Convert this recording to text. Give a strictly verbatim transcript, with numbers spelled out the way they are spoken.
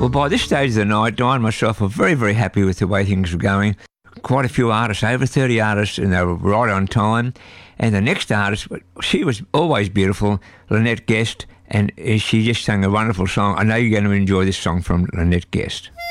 Well, by this stage of the night, Diane and myself were very, very happy with the way things were going. Quite a few artists, over thirty artists, and they were right on time. And the next artist, she was always beautiful, Lynette Guest, and she just sang a wonderful song. I know you're going to enjoy this song from Lynette Guest.